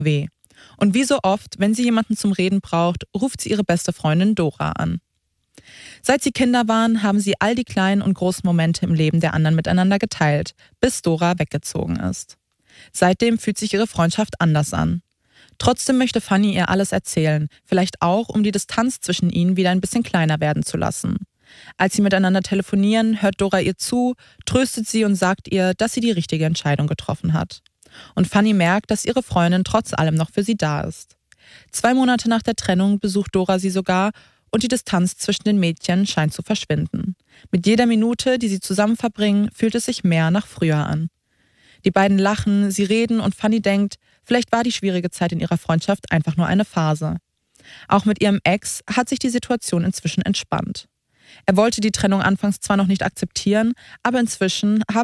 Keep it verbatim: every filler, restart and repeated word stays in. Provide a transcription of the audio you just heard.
weh. Und wie so oft, wenn sie jemanden zum Reden braucht, ruft sie ihre beste Freundin Dora an. Seit sie Kinder waren, haben sie all die kleinen und großen Momente im Leben der anderen miteinander geteilt, bis Dora weggezogen ist. Seitdem fühlt sich ihre Freundschaft anders an. Trotzdem möchte Fanny ihr alles erzählen, vielleicht auch, um die Distanz zwischen ihnen wieder ein bisschen kleiner werden zu lassen. Als sie miteinander telefonieren, hört Dora ihr zu, tröstet sie und sagt ihr, dass sie die richtige Entscheidung getroffen hat. Und Fanny merkt, dass ihre Freundin trotz allem noch für sie da ist. Zwei Monate nach der Trennung besucht Dora sie sogar und die Distanz zwischen den Mädchen scheint zu verschwinden. Mit jeder Minute, die sie zusammen verbringen, fühlt es sich mehr nach früher an. Die beiden lachen, sie reden und Fanny denkt, vielleicht war die schwierige Zeit in ihrer Freundschaft einfach nur eine Phase. Auch mit ihrem Ex hat sich die Situation inzwischen entspannt. Er wollte die Trennung anfangs zwar noch nicht akzeptieren, aber inzwischen haben